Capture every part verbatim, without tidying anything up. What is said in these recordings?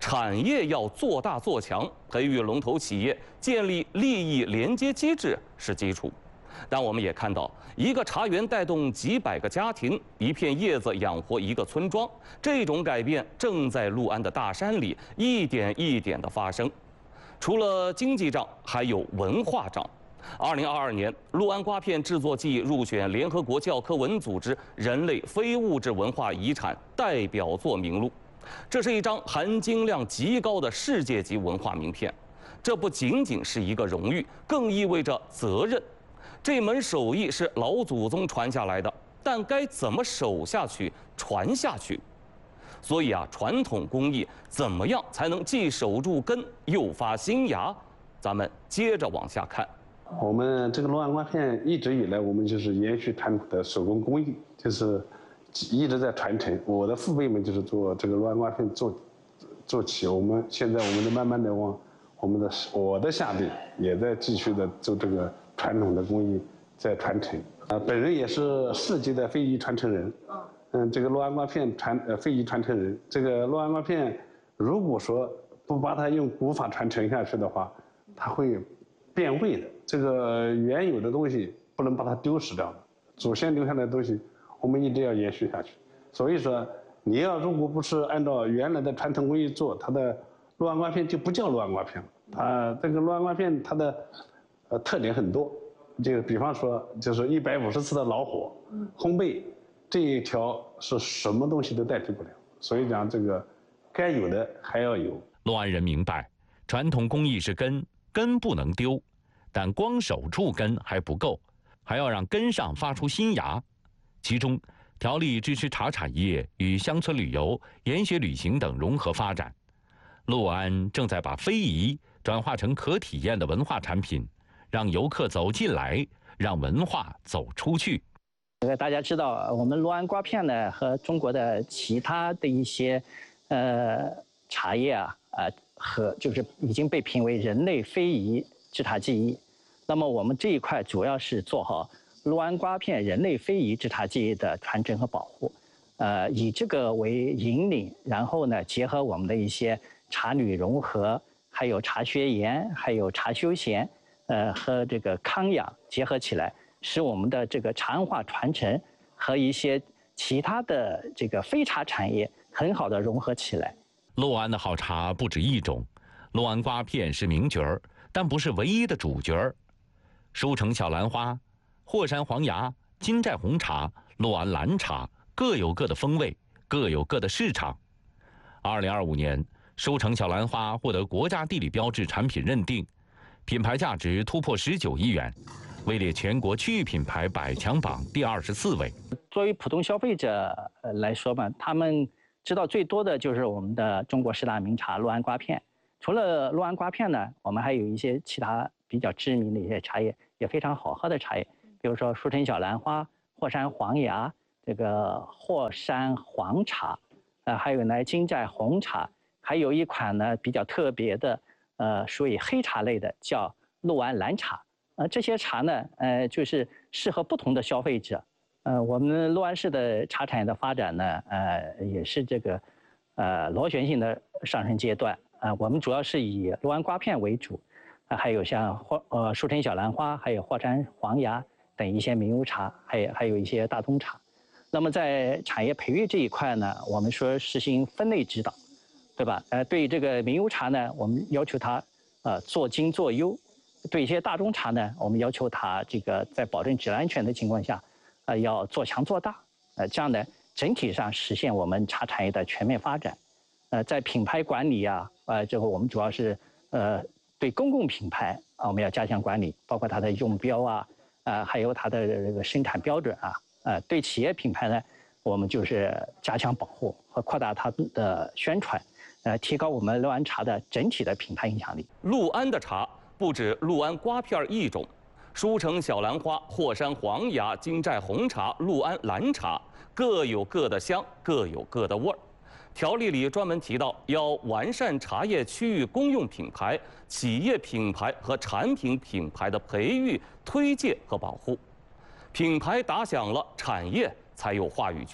产业要做大做强，培育龙头企业，建立利益连接机制是基础。但我们也看到，一个茶园带动几百个家庭，一片叶子养活一个村庄，这种改变正在六安的大山里一点一点地发生。除了经济账，还有文化账。二零二二年，六安瓜片制作技艺入选联合国教科文组织人类非物质文化遗产代表作名录。这是一张含金量极高的世界级文化名片。这不仅仅是一个荣誉，更意味着责任。这门手艺是老祖宗传下来的，但该怎么守下去、传下去？所以啊，传统工艺怎么样才能既守住根又发新芽？咱们接着往下看。 我们这个六安瓜片一直以来，我们就是延续传统的手工工艺，就是一直在传承。我的父辈们就是做这个六安瓜片做做起，我们现在我们就慢慢的往我们的我的下辈也在继续的做这个传统的工艺在传承。啊，本人也是世级的非遗传承人。嗯，这个六安瓜片传呃非遗传承人，这个六安瓜片如果说不把它用古法传承下去的话，它会变味的。这个原有的东西不能把它丢失掉的，祖先留下来的东西，我们一直要延续下去。所以说，你要如果不是按照原来的传统工艺做，它的六安瓜片就不叫六安瓜片了。它这个六安瓜片它的呃特点很多，这个比方说就是一百五十次的老火烘焙，这一条是什么东西都代替不了。所以讲这个该有的还要有。 六安人明白，传统工艺是根，根不能丢。但光守住根还不够，还要让根上发出新芽。其中，条例支持茶产业与乡村旅游、研学旅行等融合发展。六安正在把非遗转化成可体验的文化产品，让游客走进来，让文化走出去。 这个大家知道，我们六安瓜片呢和中国的其他的一些呃茶叶啊，呃和就是已经被评为人类非遗制茶技艺。那么我们这一块主要是做好六安瓜片人类非遗制茶技艺的传承和保护，呃，以这个为引领，然后呢，结合我们的一些茶旅融合，还有茶学研，还有茶休闲，呃，和这个康养结合起来，使我们的这个茶文化传承和一些其他的这个非茶产业很好的融合起来。 六安的好茶不止一种，六安瓜片是名角儿，但不是唯一的主角儿。舒城小兰花、霍山黄芽、金寨红茶、六安蓝茶各有各的风味，各有各的市场。二零二五年，舒城小兰花获得国家地理标志产品认定，品牌价值突破十九亿元，位列全国区域品牌百强榜第二十四位。 作为普通消费者来说嘛，他们知道最多的就是我们的中国十大名茶六安瓜片。除了六安瓜片呢，我们还有一些其他比较知名的一些茶叶，也非常好喝的茶叶，比如说舒城小兰花、霍山黄芽、这个霍山黄茶，呃，还有呢金寨红茶，还有一款呢比较特别的，呃，属于黑茶类的，叫六安蓝茶。呃，这些茶呢，呃，就是适合不同的消费者。呃，我们六安市的茶产业的发展呢，呃，也是这个，呃，螺旋性的上升阶段。啊、呃，我们主要是以六安瓜片为主，啊、呃，还有像霍呃舒城小兰花，还有霍山黄芽等一些名优茶，还有还有一些大宗茶。那么在产业培育这一块呢，我们说实行分类指导，对吧？呃，对这个名优茶呢，我们要求它呃做精做优；对一些大宗茶呢，我们要求它这个在保证质量安全的情况下，呃要做强做大，呃这样呢整体上实现我们茶产业的全面发展。呃，在品牌管理啊，呃，这个我们主要是呃对公共品牌啊，我们要加强管理，包括它的用标啊，啊、呃，还有它的这个生产标准啊，呃，对企业品牌呢，我们就是加强保护和扩大它的宣传，呃，提高我们六安茶的整体的品牌影响力。 六安的茶不止六安瓜片一种，舒城小兰花、霍山黄芽、金寨红茶、六安蓝茶各有各的香，各有各的味儿。条例里专门提到，要完善茶叶区域公用品牌、企业品牌和产品品牌的培育、推介和保护。品牌打响了，产业才有话语权。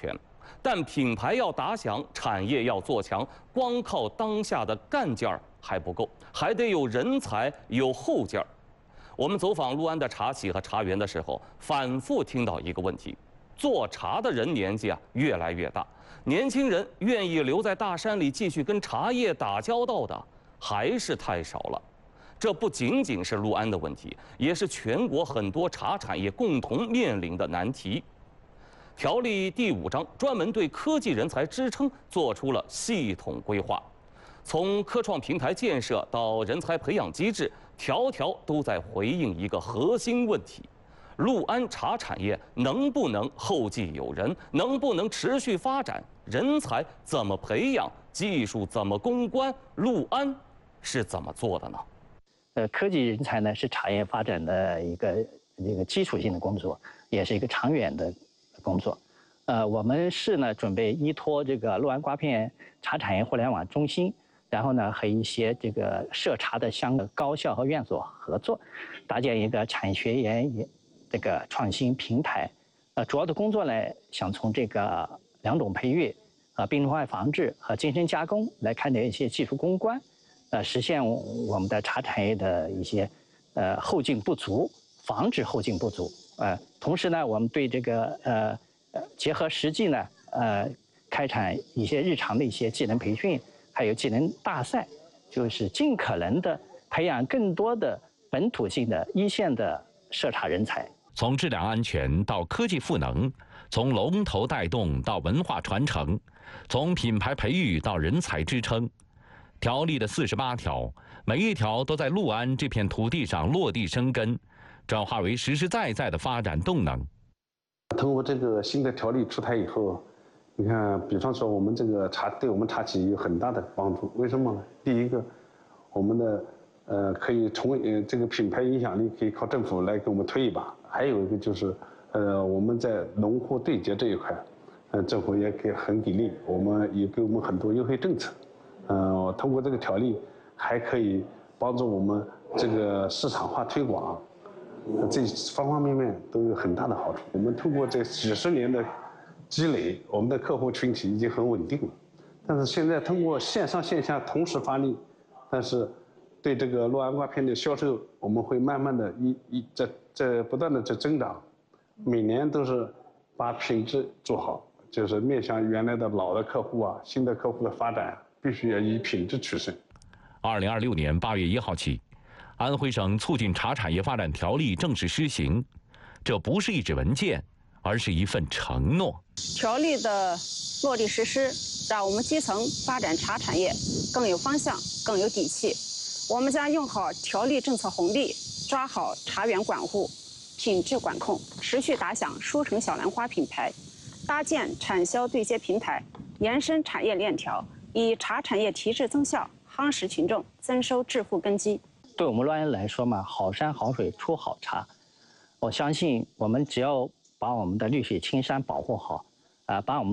但品牌要打响，产业要做强，光靠当下的干劲儿还不够，还得有人才，有后劲儿。我们走访六安的茶企和茶园的时候，反复听到一个问题：做茶的人年纪啊越来越大，年轻人愿意留在大山里继续跟茶叶打交道的还是太少了。这不仅仅是六安的问题，也是全国很多茶产业共同面临的难题。条例第五章专门对科技人才支撑做出了系统规划，从科创平台建设到人才培养机制，条条都在回应一个核心问题：六安茶产业能不能后继有人，能不能持续发展？人才怎么培养？技术怎么攻关？六安是怎么做的呢？ 呃，科技人才呢是茶叶发展的一个一个基础性的工作，也是一个长远的工作。呃，我们市呢准备依托这个六安瓜片茶产业互联网中心，然后呢和一些这个涉茶的相关高校和院所合作，搭建一个产学研这个创新平台。呃，主要的工作呢，想从这个两种培育、呃病虫害防治和精深加工来看的一些技术攻关，呃，实现我们的茶产业的一些呃后劲不足，防止后劲不足。呃，同时呢，我们对这个呃呃结合实际呢，呃，开展一些日常的一些技能培训，还有技能大赛，就是尽可能的培养更多的本土性的一线的涉茶人才。 从质量安全到科技赋能，从龙头带动到文化传承，从品牌培育到人才支撑，条例的四十八条，每一条都在六安这片土地上落地生根，转化为实实在在的发展动能。 通过这个新的条例出台以后，你看，比方说我们这个茶对我们茶企有很大的帮助。为什么呢？第一个，我们的呃可以从呃这个品牌影响力可以靠政府来给我们推一把。还有一个就是，呃我们在农户对接这一块，呃政府也给很给力，我们也给我们很多优惠政策。呃通过这个条例，还可以帮助我们这个市场化推广。这方方面面都有很大的好处。我们通过这几十年的积累，我们的客户群体已经很稳定了。但是现在通过线上线下同时发力，但是对这个六安瓜片的销售，我们会慢慢的一一在在不断的在增长，每年都是把品质做好，就是面向原来的老的客户啊，新的客户的发展，必须要以品质取胜。 二零二六年八月一号起，安徽省促进茶产业发展条例正式施行，这不是一纸文件，而是一份承诺。 条例的落地实施，让我们基层发展茶产业更有方向、更有底气。我们将用好条例政策红利，抓好茶园管护、品质管控，持续打响舒城小兰花品牌，搭建产销对接平台，延伸产业链条，以茶产业提质增效，夯实群众，增收致富根基。 对我们六安来说嘛，好山好水出好茶。我相信我们只要把我们的绿水青山保护好，啊、呃，把我们